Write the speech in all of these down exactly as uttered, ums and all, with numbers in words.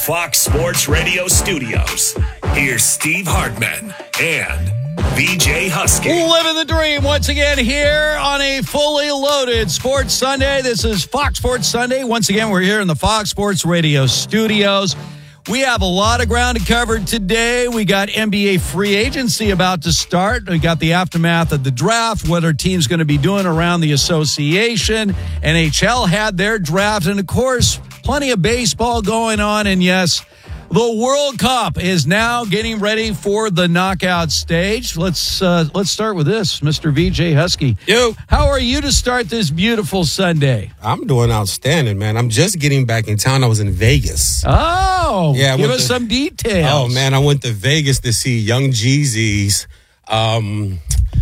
Fox Sports Radio Studios. Here's Steve Hartman and V J Husky. Living the dream once again here on a fully loaded Sports Sunday. This is Fox Sports Sunday. Once again, we're here in the Fox Sports Radio Studios. We have a lot of ground to cover today. We got N B A free agency about to start. We got the aftermath of the draft, what our team's going to be doing around the association. N H L had their draft, and of course, plenty of baseball going on. And yes, the World Cup is now getting ready for the knockout stage. Let's uh, let's start with this, Mister V J Husky. Yo. How are you to start this beautiful Sunday? I'm doing outstanding, man. I'm just getting back in town. I was in Vegas. Oh, yeah, give us to, some details. Oh, man, I went to Vegas to see Young Jeezy's um,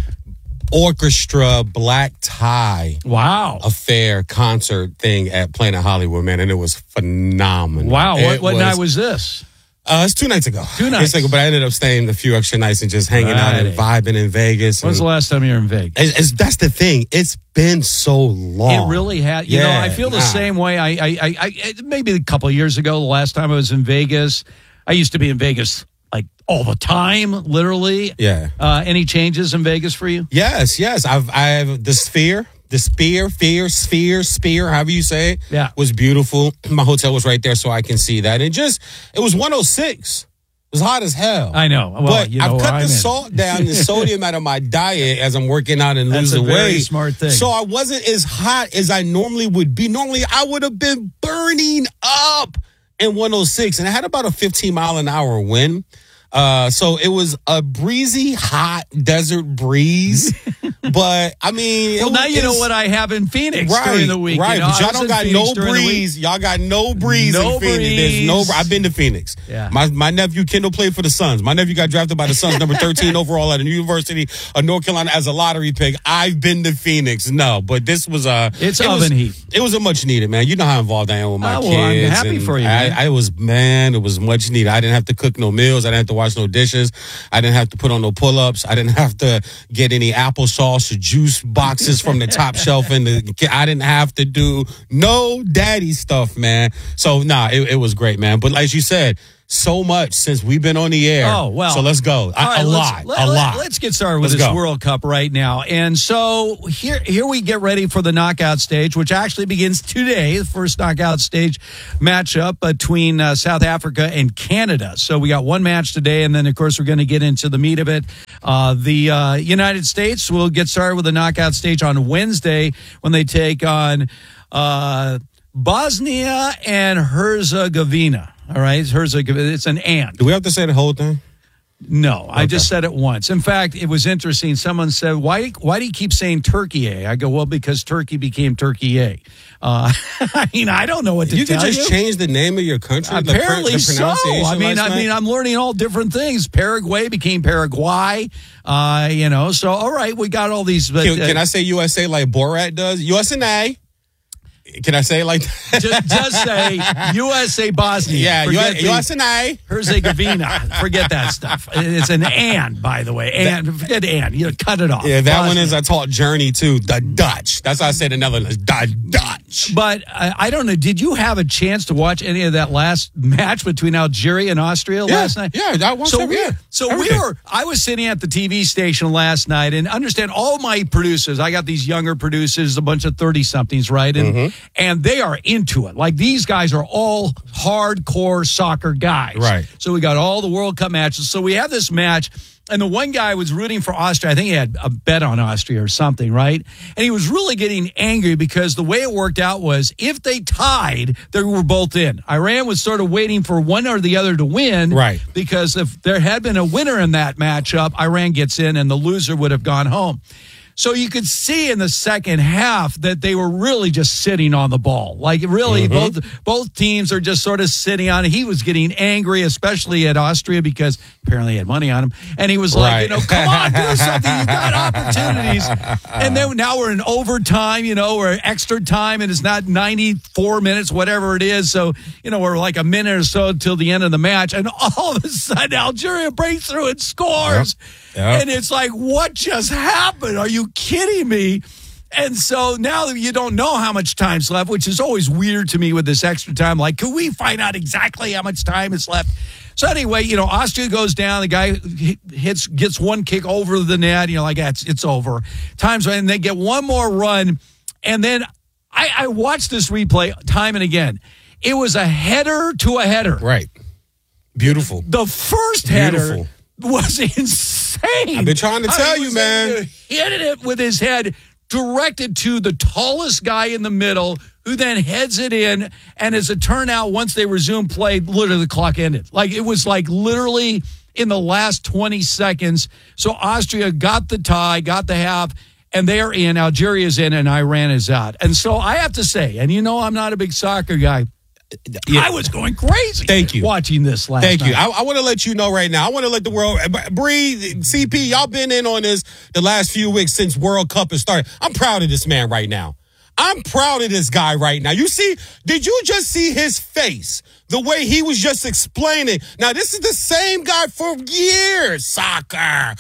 orchestra black tie Wow. affair concert thing at Planet Hollywood, man, and it was phenomenal. Wow. What, It what was, night was this? Uh, it's two nights ago. Two nights. Ago, but I ended up staying a few extra nights and just hanging out and vibing in Vegas. When's and, the last time you were in Vegas? It's, it's, that's the thing. It's been so long. It really had. You yeah, know, I feel the nah. same way. I, I, I, I, maybe a couple of years ago, the last time I was in Vegas, I used to be in Vegas like all the time, literally. Yeah. Uh, any changes in Vegas for you? Yes, yes. I've, I've the Sphere, the Sphere, Fear, Sphere, Sphere, however you say it. Yeah. Was beautiful. My hotel was right there, so I can see that. And just, it was one oh six. It was hot as hell. I know. Well, but you know I've cut I'm the in. salt down, the sodium out of my diet as I'm working out and That's losing a very weight. smart thing. So I wasn't as hot as I normally would be. Normally, I would have been burning up in one oh six, and I had about a fifteen mile an hour wind. Uh, so it was a breezy, hot desert breeze. But I mean, Well, it, now you it's- know what I have in Phoenix right, during the week. right? You know, But I y'all was don't in got Phoenix no during the week. breeze. Y'all got no breeze No in Phoenix. There's no. breeze. I've been to Phoenix. Yeah. My my nephew Kendall played for the Suns. My nephew got drafted by the Suns, number thirteen overall at the University of North Carolina as a lottery pick. I've been to Phoenix. No, but this was a. It's it oven was, heat. It was a much needed, man. You know how involved I am with my Oh, kids. well, I'm happy and for you, man. I, I was man. It was much needed. I didn't have to cook no meals. I didn't have to wash no dishes. I didn't have to put on no pull ups. I didn't have to get any applesauce or juice boxes from the top shelf. And the, I didn't have to do no daddy stuff, man. So nah, it, it was great, man. But like you said, so much since we've been on the air. Oh, well. So let's go. A, All right, a let's- lot. let- a let- lot. Let's get started with Let's this go. World Cup right now. And so here, here we get ready for the knockout stage, which actually begins today, the first knockout stage matchup between uh, South Africa and Canada. So we got one match today, and then, of course, we're going to get into the meat of it. Uh, the uh, United States will get started with the knockout stage on Wednesday when they take on uh, Bosnia and Herzegovina. All right, Herzegovina. It's an and. Do we have to say the whole thing? No, I just said it once. In fact, it was interesting. Someone said, why, why do you keep saying Turkey A? I go, well, because Turkey became Turkey A. Uh, I mean, I don't know what to You tell could just you. change the name of your country. the pr- Apparently the so. pronunciation I mean, last I mean, night? I'm learning all different things. Paraguay became Paraguay. Uh, you know, so all right, we got all these. But, Can, can uh, I say U S A like Borat does? U S A. Can I say it like that? just, just say U S A Bosnia. Yeah, Forget the- U S A. Herzegovina. Forget that stuff. It's an and, by the way. And forget and. You know, cut it off. Yeah, that one Bosnia. is I taught Journey too. The Dutch. That's how I say the Netherlands. The Dutch. But I, I don't know. Did you have a chance to watch any of that last match between Algeria and Austria Yeah, last night? yeah, I watched so every- we, yeah, so everything. we were. I was sitting at the T V station last night, and understand all my producers. I got these younger producers, a bunch of thirty somethings, right? And Mm-hmm. and they are into it. Like these guys are all hardcore soccer guys, Right. So we got all the World Cup matches. So we have this match. And the one guy was rooting for Austria. I think he had a bet on Austria or something, right? And he was really getting angry because the way it worked out was if they tied, they were both in. Iran was sort of waiting for one or the other to win. Right. Because if there had been a winner in that matchup, Iran gets in and the loser would have gone home. So you could see in the second half that they were really just sitting on the ball. Like really, Mm-hmm. both both teams are just sort of sitting on it. He was getting angry, especially at Austria, because apparently he had money on him. And he was like, Right. you know, come on, do something. You got opportunities. And then now we're in overtime, you know, we're extra time, and it's not ninety-four minutes, whatever it is. So, you know, we're like a minute or so till the end of the match. And all of a sudden, Algeria breaks through and scores. Yep. Yep. And it's like, what just happened? Are you kidding me? And so now you don't know how much time's left, which is always weird to me with this extra time. Like, can we find out exactly how much time is left? So anyway, you know, Austria goes down. The guy hits, gets one kick over the net. You're like, yeah, it's, it's over. Times, and they get one more run. And then I, I watched this replay time and again. It was a header to a header. Right. Beautiful. The first Beautiful. header was insane. I've been trying to tell I mean, you, man. He hit it with his head directed to the tallest guy in the middle, who then heads it in. And as it turned out, once they resumed play, literally the clock ended. Like, it was like literally in the last twenty seconds. So Austria got the tie, got the half, and they're in. Algeria's in, and Iran is out. And so I have to say, and you know I'm not a big soccer guy, yeah. I was going crazy. Thank you. Watching this last Thank night. you. I, I want to let you know right now. I want to let the world, Bree, C P, y'all been in on this the last few weeks since World Cup has started. I'm proud of this man right now. I'm proud of this guy right now. You see, did you just see his face? The way he was just explaining. Now, this is the same guy for years. Soccer.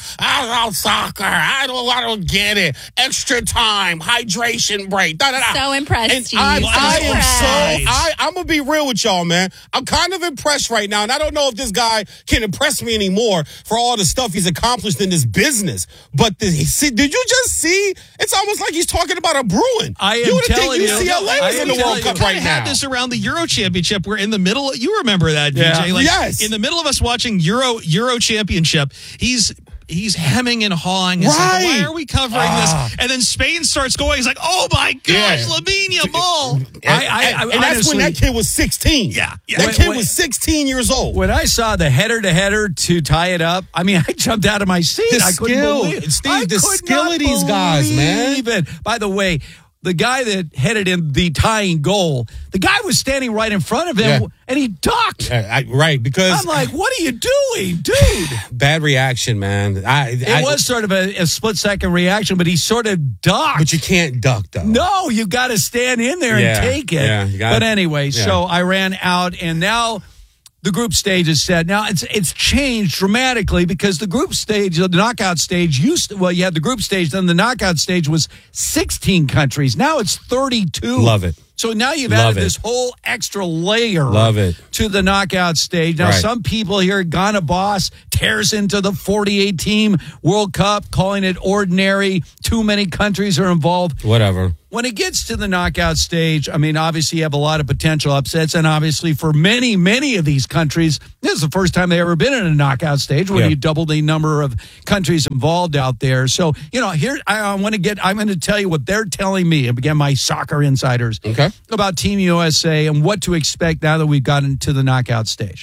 I love soccer. I don't, I don't get it. Extra time. Hydration break. Da, da, da. So impressed, and Steve. I, So I am impressed. so, I, I'm going to be real with y'all, man. I'm kind of impressed right now. And I don't know if this guy can impress me anymore for all the stuff he's accomplished in this business. But the, see, did you just see? It's almost like he's talking about a Bruin. I am you would think telling you. U C L A I was am in the telling World you. Cup Kinda right had now. this around the Euro Championship. We're in the middle. You remember that, V J? Yeah. Like, Yes. in the middle of us watching Euro Euro Championship, he's he's hemming and hawing. It's Right. like, why are we covering Ah. this? And then Spain starts going. He's like, oh my gosh, Yeah. Lamine Yamal. And, I- I- and I that's honestly- when that kid was sixteen. Yeah, yeah. That Wait, kid wait. was sixteen years old. When I saw the header to header to tie it up, I mean, I jumped out of my seat. The I couldn't skill. believe it. Steve, I the could skill not of these guys, man. believe it. By the way, the guy that headed in the tying goal, the guy was standing right in front of him, Yeah. and he ducked. Uh, I, right, because I'm like, what are you doing, dude? bad reaction, man. I, It I, was sort of a, a split-second reaction, but he sort of ducked. but you can't duck though. No, you got to stand in there Yeah, and take it. yeah, you gotta- but anyway, yeah. so I ran out, and now the group stage is set. Now it's it's changed dramatically because the group stage, the knockout stage used to, well, you had the group stage, then the knockout stage was sixteen countries. Now it's thirty-two. Love it. So now you've Love added it. this whole extra layer Love it. to the knockout stage. Now, Right. some people here, Ghana Boss tears into the forty-eight team World Cup, calling it ordinary. Too many countries are involved. Whatever. When it gets to the knockout stage, I mean, obviously you have a lot of potential upsets, and obviously for many, many of these countries, this is the first time they've ever been in a knockout stage when Yeah. you double the number of countries involved out there. So, you know, here I, I want to get, I'm going to tell you what they're telling me, again, my soccer insiders, Okay. about Team U S A and what to expect now that we've gotten to the knockout stage.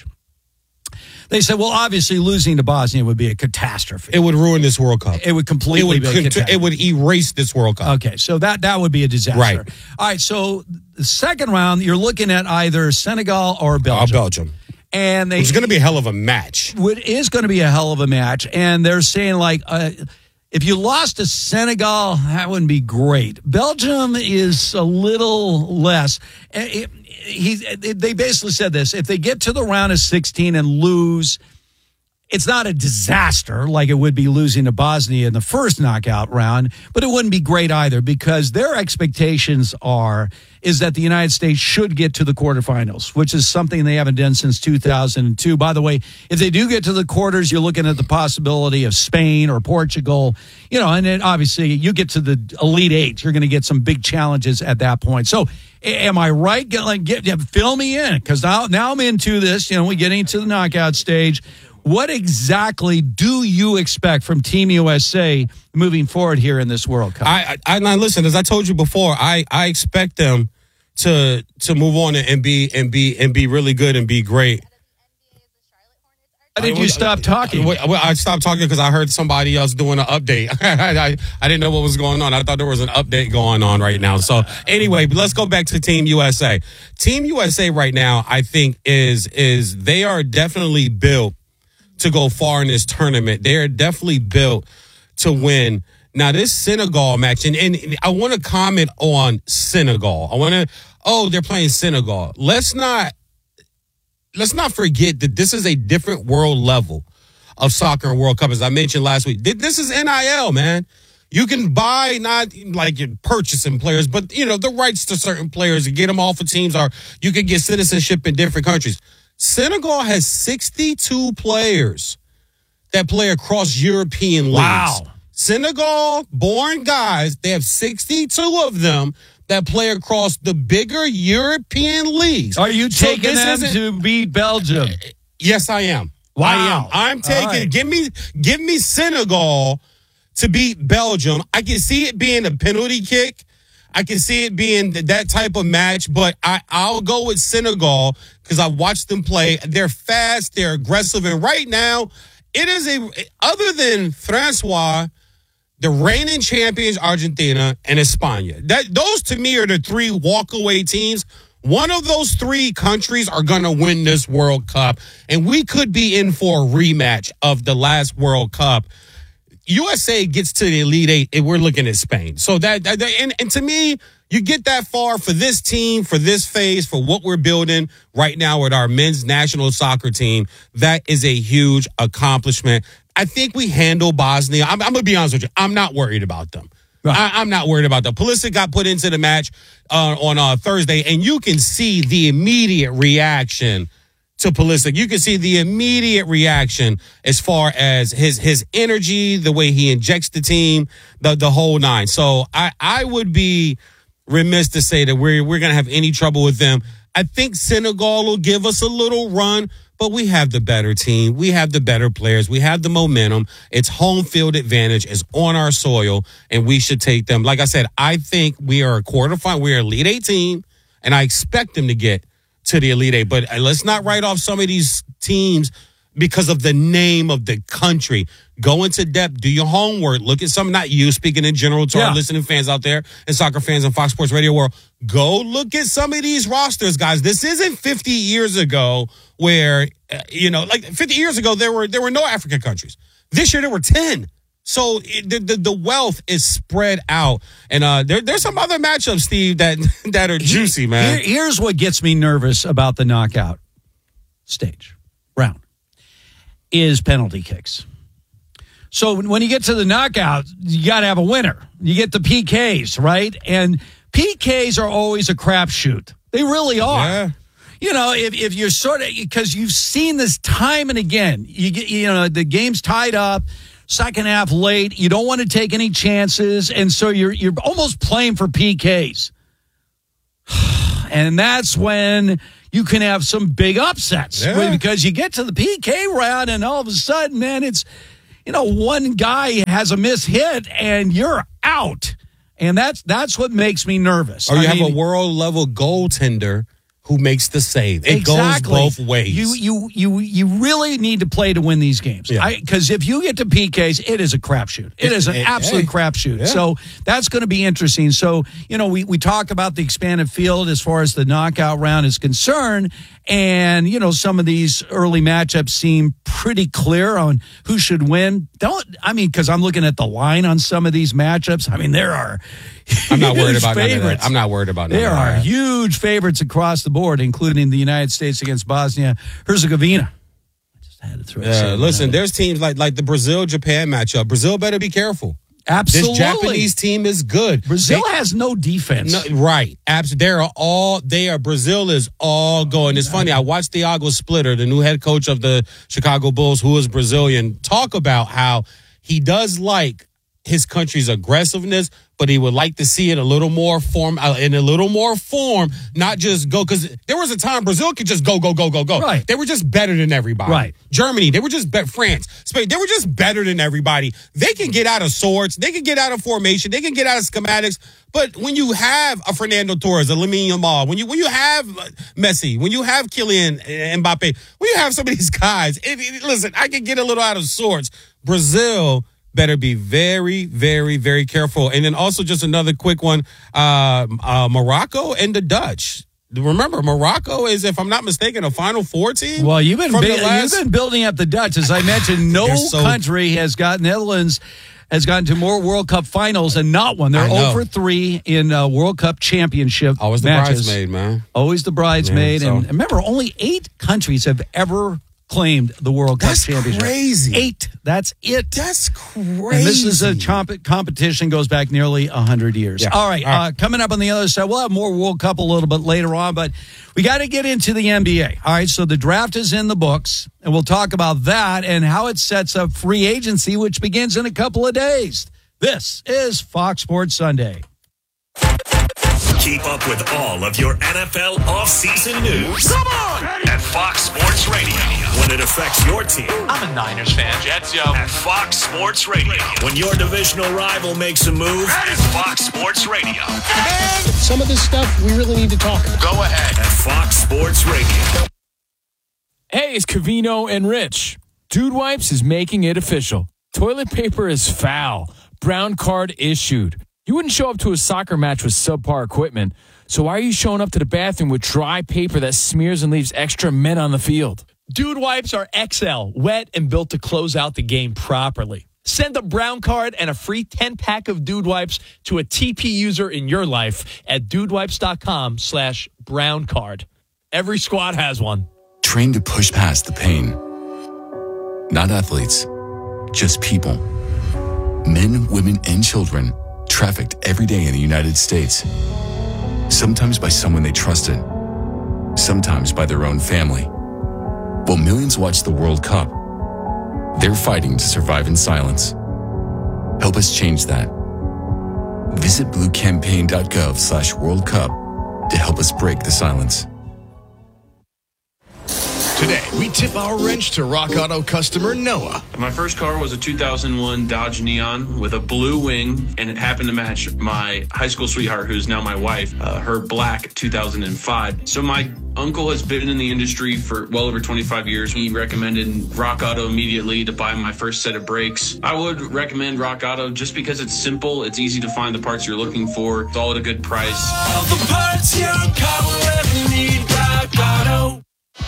They said, well, obviously losing to Bosnia would be a catastrophe. It would ruin this World Cup. It would completely It would, be a cont- catastrophe. it would erase this World Cup. Okay, so that that would be a disaster. Right. All right, so the second round, you're looking at either Senegal or Uh, Belgium. Belgium. And they It's going to be a hell of a match. it is going to be a hell of a match. And they're saying, like, uh, if you lost to Senegal, that wouldn't be great. Belgium is a little less. Uh, It, he, they basically said this. If they get to the round of sixteen and lose, it's not a disaster like it would be losing to Bosnia in the first knockout round, but it wouldn't be great either because their expectations are is that the United States should get to the quarterfinals, which is something they haven't done since two thousand two. By the way, if they do get to the quarters, you're looking at the possibility of Spain or Portugal, you know, and then obviously you get to the Elite Eight, you're going to get some big challenges at that point. So am I right? Get, like, get, yeah, fill me in because now, now I'm into this, you know, we're getting to the knockout stage. What exactly do you expect from Team U S A moving forward here in this World Cup? I, I, I listen, as I told you before, I, I expect them to to move on and be and be and be really good and be great. Why did you stop talking? Wait, well, I stopped talking because I heard somebody else doing an update. I, I didn't know what was going on. I thought there was an update going on right now. So anyway, let's go back to Team U S A. Team U S A right now, I think, is is they are definitely built to go far in this tournament. They are definitely built to win. Now, this Senegal match, and, and I want to comment on Senegal. I want to, oh, they're playing Senegal. Let's not, let's not forget that this is a different world level of soccer and World Cup. As I mentioned last week, this is N I L, man. You can buy, not like you're purchasing players, but, you know, the rights to certain players and get them off of teams, or you can get citizenship in different countries. Senegal has sixty-two players that play across European leagues. Wow. Senegal-born guys, they have sixty-two of them that play across the bigger European leagues. Are you So taking this them isn't- to beat Belgium? Yes, I am. Wow. I am. I'm taking. All right. Give me, give me Senegal to beat Belgium. I can see it being a penalty kick. I can see it being th- that type of match, but I, I'll go with Senegal because I watched them play. They're fast, they're aggressive, and right now, it is a other than Francois, the reigning champions Argentina and España. That those to me are the three walkaway teams. One of those three countries are going to win this World Cup, and we could be in for a rematch of the last World Cup. U S A gets to the Elite Eight, and we're looking at Spain. So that, that and, and to me, you get that far for this team, for this phase, for what we're building right now with our men's national soccer team. That is a huge accomplishment. I think we handle Bosnia. I'm, I'm going to be honest with you. I'm not worried about them. Right. I, I'm not worried about them. Pulisic got put into the match uh, on uh, Thursday, and you can see the immediate reaction to Pulisic. You can see the immediate reaction as far as his his energy, the way he injects the team, the the whole nine. So I, I would be remiss to say that we're we're gonna have any trouble with them. I think Senegal will give us a little run, but we have the better team. We have the better players. We have the momentum. It's home field advantage. It's on our soil, and we should take them. Like I said, I think we are a quarterfinal. We're an Elite Eight team, and I expect them to get to the Elite Eight. But let's not write off some of these teams because of the name of the country. Go into depth, do your homework, look at some, not you speaking in general to Yeah. our listening fans out there and soccer fans in Fox Sports Radio world. Go look at some of these rosters, guys. This isn't fifty years ago where, uh, you know, like fifty years ago, there were there were no African countries. This year, there were ten. So it, the, the the wealth is spread out. And uh, there, there's some other matchups, Steve, that, that are juicy, man. Here- here's what gets me nervous about the knockout stage round is penalty kicks. So when you get to the knockout, you got to have a winner. You get the P Ks, right? And P Ks are always a crapshoot. They really are. Yeah. You know, if, if you're sort of, because you've seen this time and again, you get, you know, the game's tied up, second half late, you don't want to take any chances, and so you're you're almost playing for P Ks. And that's when you can have some big upsets Yeah. because you get to the P K round and all of a sudden, man, it's, you know, one guy has a miss hit and you're out. And that's that's what makes me nervous. Or you I have mean, a world level goaltender who makes the save. It exactly. goes both ways. You you you you really need to play to win these games. Yeah. Because if you get to P Ks, it is a crapshoot. It is an It- absolute hey. crapshoot. Yeah. So that's going to be interesting. So, you know, we, we talk about the expanded field as far as the knockout round is concerned. And, you know, some of these early matchups seem pretty clear on who should win. Don't, I mean, because I'm looking at the line on some of these matchups. I mean, there are I'm not worried huge about none of that. favorites. I'm not worried about none There of are that. huge favorites across the board, including the United States against Bosnia Herzegovina. I just had to throw Yeah, something listen, out. there's teams like like the Brazil-Japan matchup. Brazil better be careful. Absolutely. This Japanese team is good. Brazil They- has no defense. No, right. Absolutely. They're all, they are, Brazil is all going. It's funny. I watched Thiago Splitter, the new head coach of the Chicago Bulls, who is Brazilian, talk about how he does like his country's aggressiveness, but he would like to see it a little more form, uh, in a little more form, not just go, because there was a time Brazil could just go, go, go, go, go. Right. They were just better than everybody. Right. Germany, they were just better. France, Spain, they were just better than everybody. They can get out of sorts. They can get out of formation. They can get out of schematics. But when you have a Fernando Torres, a Lamine Yamal, when you when you have Messi, when you have Kylian Mbappe, when you have some of these guys, it, it, listen, I can get a little out of sorts. Brazil better be very, very, very careful. And then also just another quick one, uh, uh, Morocco and the Dutch. Remember, Morocco is, if I'm not mistaken, a Final Four team. Well, you've been from bu- the last- you've been building up the Dutch. As I mentioned, no They're so- country has gotten Netherlands has gotten to more World Cup finals and not one. They're I know. zero for three in uh, World Cup championship Always the matches. bridesmaid, man. Always the bridesmaid. Yeah, so- And remember, only eight countries have ever claimed the World Cup That's championship. crazy. Eight. That's it. That's crazy. And this is a comp- competition goes back nearly one hundred years. Yeah. All right. All right. Uh, coming up on the other side, we'll have more World Cup a little bit later on, but we got to get into the N B A. All right. So the draft is in the books, and we'll talk about that and how it sets up free agency, which begins in a couple of days. This is Fox Sports Sunday. Keep up with all of your N F L offseason news. Come on! At Fox Sports Radio. When it affects your team. I'm a Niners fan. Jets, yo. At Fox Sports Radio. When your divisional rival makes a move. At Fox Sports Radio. Some of this stuff we really need to talk about. Go ahead. At Fox Sports Radio. Hey, it's Covino and Rich. Dude Wipes is making it official. Toilet paper is foul. Brown card issued. You wouldn't show up to a soccer match with subpar equipment, so why are you showing up to the bathroom with dry paper that smears and leaves extra men on the field? Dude Wipes are X L, wet and built to close out the game properly. Send a brown card and a free ten-pack of Dude Wipes to a T P user in your life at dudewipes.com slash brown card. Every squad has one. Trained to push past the pain. Not athletes, just people. Men, women, and children trafficked every day in the United States. Sometimes by someone they trusted, sometimes by their own family. While millions watch the World Cup, they're fighting to survive in silence. Help us change that. Visit bluecampaign.gov slash World Cup to help us break the silence. Today, we tip our wrench to Rock Auto customer Noah. My first car was a two thousand one Dodge Neon with a blue wing, and it happened to match my high school sweetheart, who's now my wife, uh, her black two thousand five. So my uncle has been in the industry for well over twenty-five years. He recommended Rock Auto immediately to buy my first set of brakes. I would recommend Rock Auto just because it's simple, it's easy to find the parts you're looking for, it's all at a good price. All the parts your car will ever need, Rock Auto.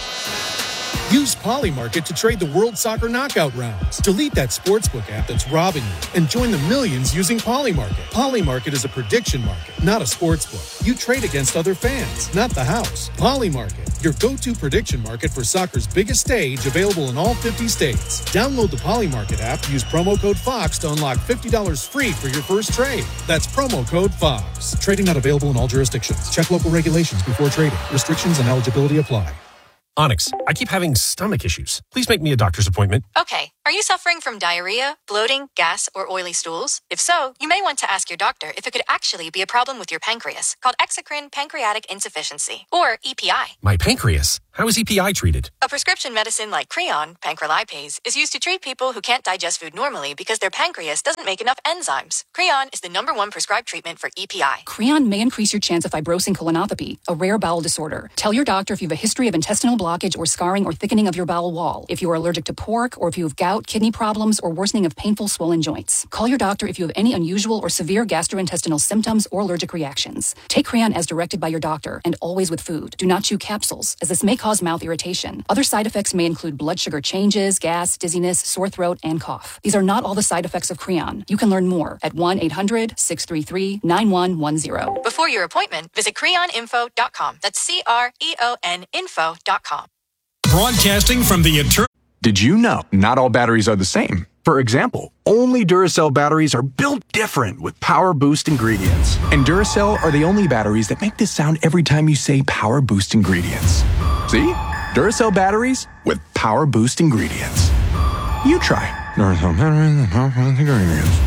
Use Polymarket to trade the World Soccer Knockout rounds. Delete that sportsbook app that's robbing you and join the millions using Polymarket. Polymarket is a prediction market, not a sportsbook. You trade against other fans, not the house. Polymarket, your go-to prediction market for soccer's biggest stage, available in all fifty states. Download the Polymarket app, use promo code FOX to unlock fifty dollars free for your first trade. That's promo code FOX. Trading not available in all jurisdictions. Check local regulations before trading. Restrictions and eligibility apply. Onyx, I keep having stomach issues. Please make me a doctor's appointment. Okay. Are you suffering from diarrhea, bloating, gas, or oily stools? If so, you may want to ask your doctor if it could actually be a problem with your pancreas, called exocrine pancreatic insufficiency, or E P I. My pancreas? How is E P I treated? A prescription medicine like Creon, pancrelipase, is used to treat people who can't digest food normally because their pancreas doesn't make enough enzymes. Creon is the number one prescribed treatment for E P I. Creon may increase your chance of fibrosing colonopathy, a rare bowel disorder. Tell your doctor if you have a history of intestinal blockage or scarring or thickening of your bowel wall, if you are allergic to pork, or if you have gout, kidney problems, or worsening of painful swollen joints. Call your doctor if you have any unusual or severe gastrointestinal symptoms or allergic reactions. Take Creon as directed by your doctor and always with food. Do not chew capsules, as this may cause mouth irritation. Other side effects may include blood sugar changes, gas, dizziness, sore throat, and cough. These are not all the side effects of Creon. You can learn more at one eight hundred six three three nine one one zero. Before your appointment, visit creon info dot com. That's C R E O N info dot com. Broadcasting from the eternal. Did you know not all batteries are the same? For example, only Duracell batteries are built different with Power Boost ingredients. And Duracell are the only batteries that make this sound every time you say Power Boost ingredients. See? Duracell batteries with Power Boost ingredients. You try. Duracell batteries with Power Boost ingredients.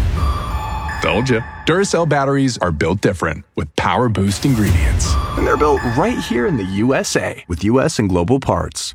Told you. Duracell batteries are built different with Power Boost ingredients. And they're built right here in the U S A with U S and global parts.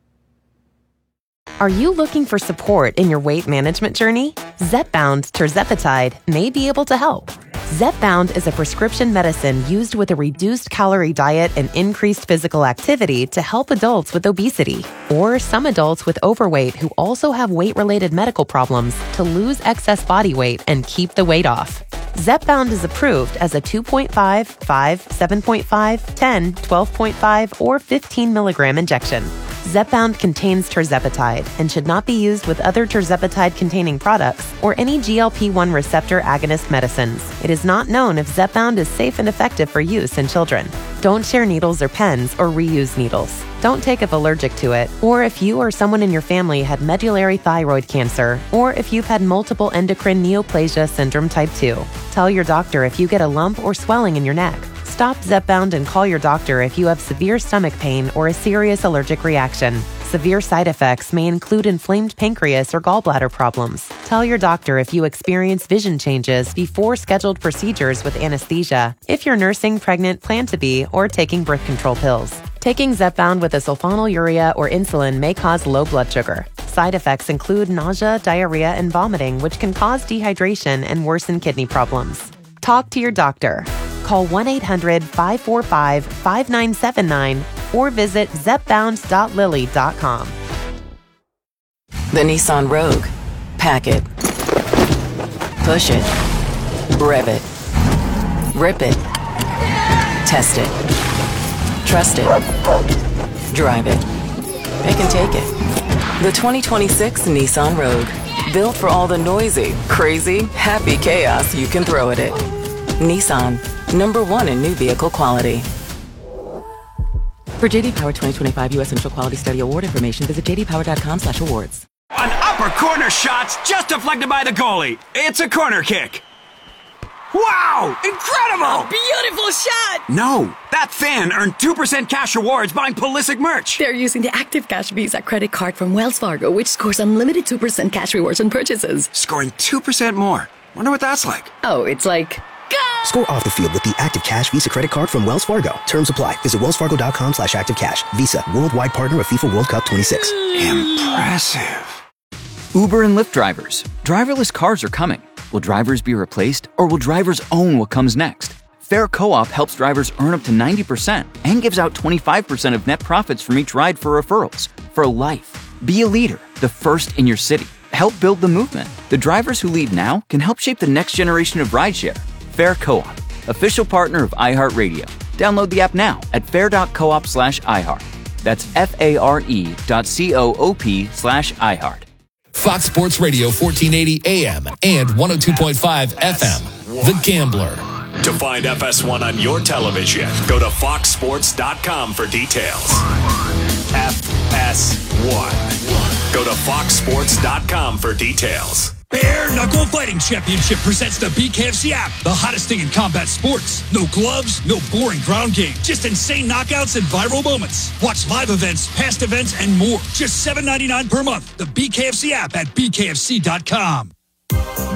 Are you looking for support in your weight management journey? Zepbound tirzepatide may be able to help. Zepbound is a prescription medicine used with a reduced calorie diet and increased physical activity to help adults with obesity or some adults with overweight who also have weight-related medical problems to lose excess body weight and keep the weight off. Zepbound is approved as a two point five, five, seven point five, ten, twelve point five, or fifteen milligram injection. Zepbound contains tirzepatide and should not be used with other tirzepatide-containing products or any G L P one receptor agonist medicines. It is not known if Zepbound is safe and effective for use in children. Don't share needles or pens or reuse needles. Don't take if allergic to it, or if you or someone in your family had medullary thyroid cancer, or if you've had multiple endocrine neoplasia syndrome type two. Tell your doctor if you get a lump or swelling in your neck. Stop Zepbound and call your doctor if you have severe stomach pain or a serious allergic reaction. Severe side effects may include inflamed pancreas or gallbladder problems. Tell your doctor if you experience vision changes before scheduled procedures with anesthesia, if you're nursing, pregnant, plan to be, or taking birth control pills. Taking Zepbound with a sulfonylurea or insulin may cause low blood sugar. Side effects include nausea, diarrhea, and vomiting, which can cause dehydration and worsen kidney problems. Talk to your doctor. Call one eight hundred five four five five nine seven nine or visit zepbound dot lilly dot com. The Nissan Rogue. Pack it. Push it. Rev it. Rip it. Test it. Trust it. Drive it. It can take it. The twenty twenty-six Nissan Rogue. Built for all the noisy, crazy, happy chaos you can throw at it. Nissan. Number one in new vehicle quality. For J D Power twenty twenty-five U S Initial Quality Study Award information, visit j d power dot com slash awards. An upper corner shot's just deflected by the goalie. It's a corner kick. Wow! Incredible! A beautiful shot! No, that fan earned two percent cash rewards buying Pulisic merch. They're using the Active Cash Visa credit card from Wells Fargo, which scores unlimited two percent cash rewards on purchases. Scoring two percent more. Wonder what that's like. Oh, it's like... Score off the field with the Active Cash Visa credit card from Wells Fargo. Terms apply. Visit wellsfargo.com slash active cash. Visa, worldwide partner of FIFA World Cup twenty-six. Impressive. Uber and Lyft drivers. Driverless cars are coming. Will drivers be replaced, or will drivers own what comes next? Fair Co-op helps drivers earn up to ninety percent and gives out twenty-five percent of net profits from each ride for referrals. For life. Be a leader, the first in your city. Help build the movement. The drivers who lead now can help shape the next generation of rideshare. Fair Co-op, official partner of iHeartRadio. Download the app now at fair.coop slash iHeart. That's F-A-R-E dot C-O-O-P slash iHeart. Fox Sports Radio, fourteen eighty A M and one oh two point five F M. The Gambler. To find F S one on your television, go to fox sports dot com for details. F S one. Go to fox sports dot com for details. Bare Knuckle Fighting Championship presents the B K F C app, the hottest thing in combat sports. No gloves, no boring ground game, just insane knockouts and viral moments. Watch live events, past events, and more. Just seven ninety-nine per month. The B K F C app at b k f c dot com.